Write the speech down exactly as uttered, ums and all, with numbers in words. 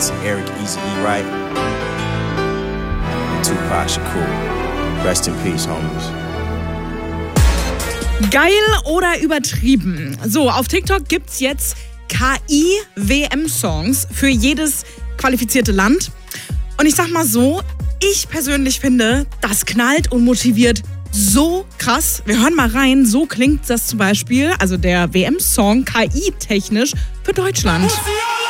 to Eric Eazy-E Wright and Tupac Shakur. Rest in peace, homies. Geil oder übertrieben? So, auf TikTok gibt's jetzt K I-W M-Songs für jedes qualifizierte Land. Und ich sag mal so, ich persönlich finde, das knallt und motiviert so krass. Wir hören mal rein, so klingt das zum Beispiel, also der W M-Song K I-technisch für Deutschland.